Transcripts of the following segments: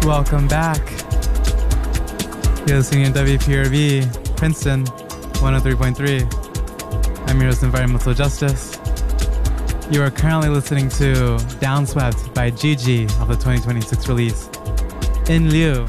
Welcome back. You're listening to WPRB, Princeton, 103.3. I'm your host, Environmental Justice. You are currently listening to Downswept by Gigi off the 2026 release, In Lieu.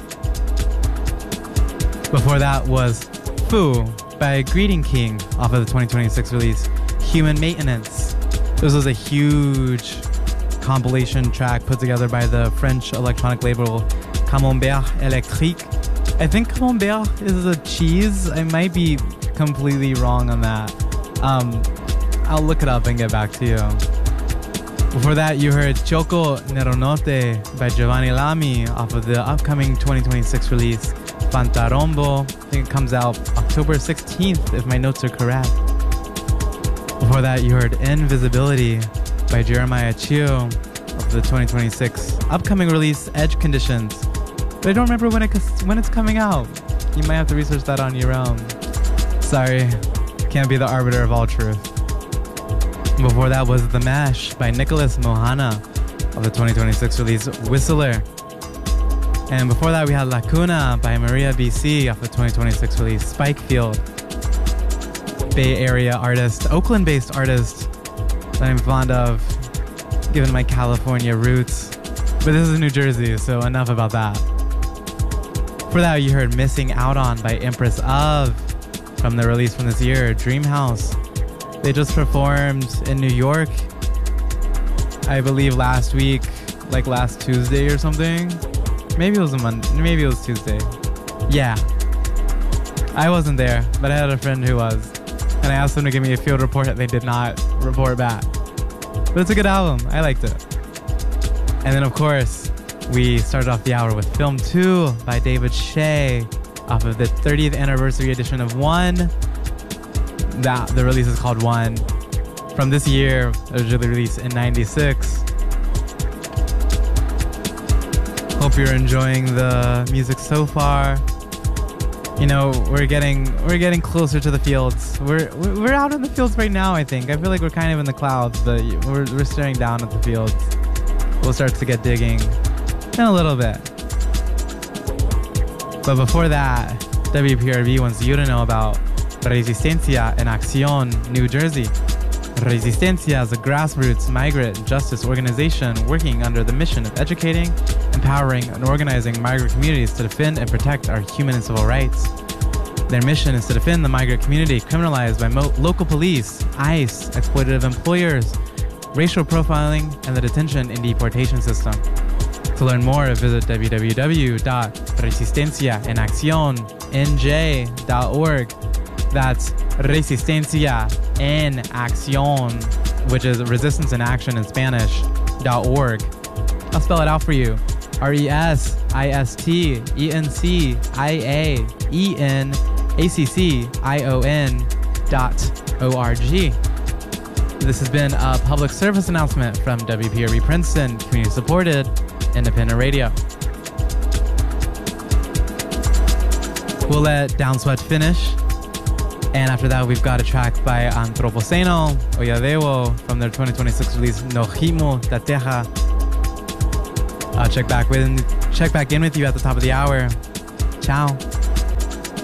Before that was Fu by Greeting King off of the 2026 release, Human Maintenance. This was a huge compilation track put together by the French electronic label Camembert Electrique. I think Camembert is a cheese. I might be completely wrong on that. I'll look it up and get back to you. Before that, you heard Choco Neronote by Giovanni Lamy off of the upcoming 2026 release Fantarombo. I think it comes out October 16th, if my notes are correct. Before that, you heard Invisibility by Jeremiah Chiu of the 2026 upcoming release Edge Conditions. But I don't remember when it's coming out. You might have to research that on your own. Sorry, can't be the arbiter of all truth. Before that was The Mesh by Nicholas Mohana of the 2026 release Whistler. And before that we had Lacuna by Maria BC off the 2026 release Spikefield. Bay Area artist, Oakland-based artist that I'm fond of, given my California roots. But this is New Jersey, so enough about that. For that, you heard Missing Out On by Empress of, from the release from this year, Dreamhouse. They just performed in New York, I believe last week, like last Tuesday or something. Maybe it was a Monday, maybe it was Tuesday. Yeah. I wasn't there, but I had a friend who was. And I asked them to give me a field report that they did not report back. But it's a good album. I liked it. And then, of course, we started off the hour with Film 2 by David Shea off of the 30th anniversary edition of One. The release is called One. From this year, it was really released in 96. Hope you're enjoying the music so far. You know, we're getting closer to the fields. We're out in the fields right now, I think. I feel like we're kind of in the clouds, but we're staring down at the fields. We'll start to get digging in a little bit. But before that, WPRB wants you to know about Resistencia en Acción, New Jersey. Resistencia is a grassroots migrant justice organization working under the mission of educating, empowering, and organizing migrant communities to defend and protect our human and civil rights. Their mission is to defend the migrant community criminalized by local police, ICE, exploitative employers, racial profiling, and the detention and deportation system. To learn more, visit www.resistenciaenaccionnj.org. That's Resistencia en Acción, which is Resistance in Action in Spanish, .org. I'll spell it out for you. RESISTENCIAENACCION.org. This has been a public service announcement from WPRB Princeton, community-supported, independent radio. We'll let Downswept finish. And after that, we've got a track by Antropoceno Oyadewo from their 2026 release No Ritmo da Terra. I'll check back in with you at the top of the hour. Ciao.